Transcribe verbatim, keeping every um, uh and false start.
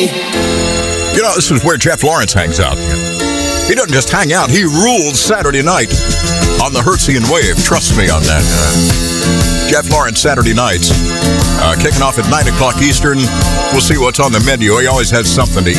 You know, this is where Jeff Lawrence hangs out. He doesn't just hang out, he rules Saturday night on the Hertzian Wave. Trust me on that. Uh, Jeff Lawrence, Saturday nights, uh, kicking off at nine o'clock Eastern. We'll see what's on the menu. He always has something to